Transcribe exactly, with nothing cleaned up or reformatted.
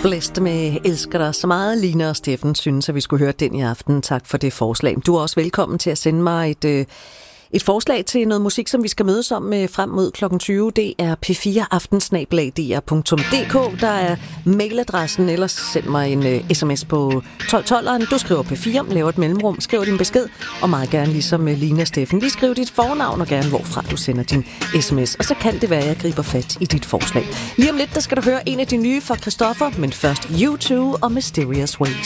Blæst med Elsker dig så meget. Line og Steffen synes, at vi skulle høre den i aften. Tak for det forslag. Du er også velkommen til at sende mig et, øh, et forslag til noget musik, som vi skal mødes om med frem mod klokken tyve. Det er p fire aften snabel-a d r punktum d k. Der er mailadressen. Ellers send mig en øh, sms på tolv tolv. Du skriver P fire, laver et mellemrum, skriver din besked, og meget gerne ligesom Line og Steffen. Lige skriv dit fornavn og gerne hvorfra du sender din sms. Og så kan det være, at jeg griber fat i dit forslag. Lige om lidt, der skal du høre en af de nye fra Christoffer, men først U to og Mysterious Ways.